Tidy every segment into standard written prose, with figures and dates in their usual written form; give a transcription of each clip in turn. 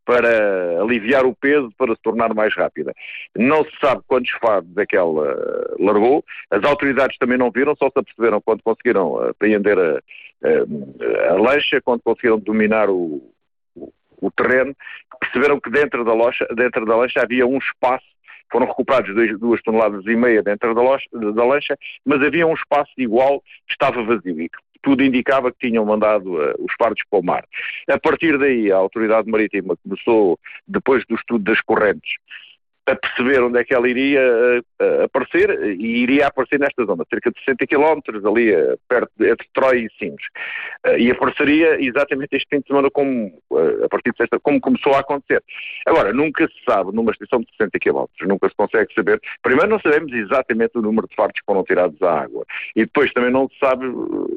para aliviar o peso, para se tornar mais rápida. Não se sabe quantos fardos é que ela largou, as autoridades também não viram, só se aperceberam quando conseguiram apreender a lancha, quando conseguiram dominar o terreno, perceberam que dentro da lancha havia um espaço. Foram recuperados 2,5 toneladas dentro da lancha, mas havia um espaço igual que estava vazio e que tudo indicava que tinham mandado os fardos para o mar. A partir daí, a autoridade marítima começou, depois do estudo das correntes, a perceber onde é que ela iria aparecer, e iria aparecer nesta zona, cerca de 60 km, ali perto entre Troia e Sines. E apareceria exatamente este fim de semana, a partir de sexta, como começou a acontecer. Agora, nunca se sabe, numa extensão de 60 km, nunca se consegue saber. Primeiro, não sabemos exatamente o número de fardos que foram tirados à água. E depois também não se sabe...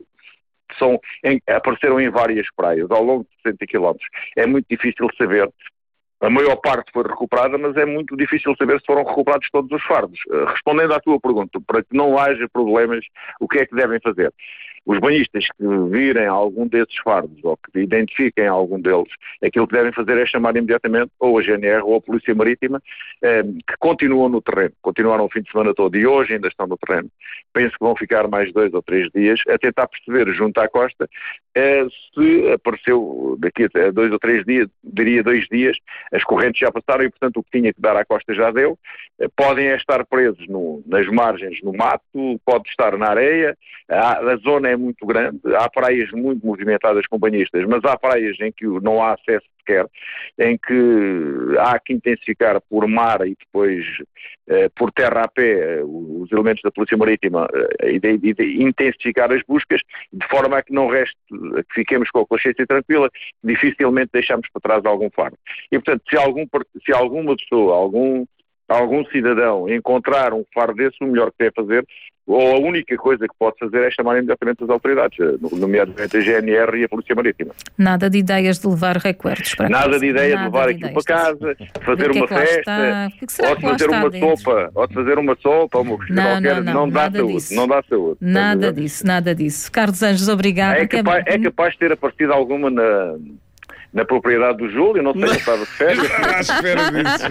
apareceram em várias praias ao longo de 60 km. É muito difícil saber. A maior parte foi recuperada, mas é muito difícil saber se foram recuperados todos os fardos. Respondendo à tua pergunta, para que não haja problemas, o que é que devem fazer? Os banhistas que virem algum desses fardos ou que identifiquem algum deles, aquilo que devem fazer é chamar imediatamente ou a GNR ou a Polícia Marítima, que continuam no terreno. Continuaram o fim de semana todo e hoje ainda estão no terreno. Penso que vão ficar mais 2 ou 3 dias a tentar perceber, junto à costa, se apareceu daqui a 2 ou 3 dias, diria 2 dias, as correntes já passaram e, portanto, o que tinha que dar à costa já deu. Podem estar presos nas margens, no mato, pode estar na areia. A zona é muito grande, há praias muito movimentadas com banhistas, mas há praias em que não há acesso sequer, em que há que intensificar por mar e depois por terra a pé os elementos da Polícia Marítima e intensificar as buscas, de forma a que não reste, que fiquemos com a consciência tranquila, dificilmente deixamos para trás algum fardo. E, portanto, se alguma pessoa, algum cidadão encontrar um fardo desse, o melhor que deve fazer, ou a única coisa que pode fazer, é chamar imediatamente as autoridades, nomeadamente a GNR e a Polícia Marítima. Nada de ideias de levar recuerdos para casa. Nada de ideia de levar aquilo para casa, fazer uma festa, ou de fazer uma sopa, ou uma coisa qualquer. Não dá saúde. Não dá saúde. Nada disso. Carlos Anjos, obrigado. É capaz de ter aparecido alguma na propriedade do Júlio, não sei se estava de férias. Espera disso.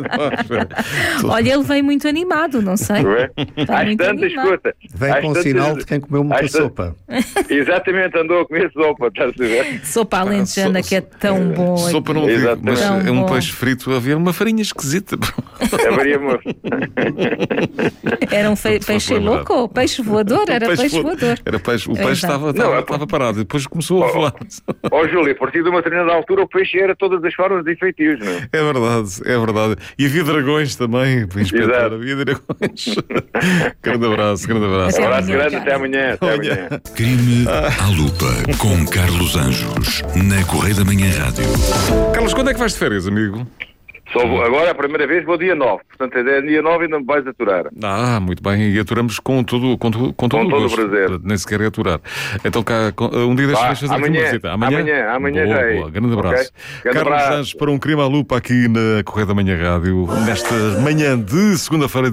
Olha, ele vem muito animado, não sei. Às tantas coisas. Vem com sinal de quem comeu muita sopa. Exatamente, andou a comer sopa, estás a ver? Sopa alentejana que é tão bom. Sopa não digo, mas é um peixe frito, havia uma farinha esquisita. Era um peixe louco, peixe voador, O peixe estava parado e depois começou a voar. Júlio, a partir de uma determinada altura o peixe era todas as formas e feitios, não é? É verdade. E havia dragões também, para inspetar. Havia dragões. Grande abraço. Abraço grande, até amanhã. Crime à lupa, com Carlos Anjos, na Correio da Manhã Rádio. Carlos, quando é que vais de férias, amigo? Agora, a primeira vez, vou dia 9. Portanto, é dia 9 e ainda me vais aturar. Muito bem. E aturamos com todo o prazer. Nem sequer é aturar. Então, cá, um dia deixa fazer aqui uma visita. Amanhã já é. Grande abraço. Okay? Carlos Anjos para um Crime à Lupa aqui na Correio da Manhã Rádio, nesta manhã de segunda-feira.